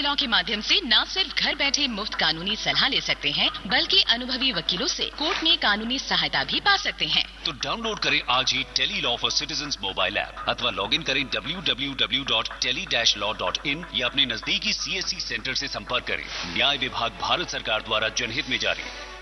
Law के माध्यम से न सिर्फ घर बैठे मुफ्त कानूनी सलाह ले सकते हैं, बल्कि अनुभवी वकीलों से कोर्ट में कानूनी सहायता भी पा सकते हैं। तो डाउनलोड करें आज ही tele law for citizens mobile app अथवा लॉग इन करें www.tele-law.in या अपने नजदीकी CSC सेंटर से संपर्क करें। न्याय विभाग भारत सरकार द्वारा जनहित में जारी।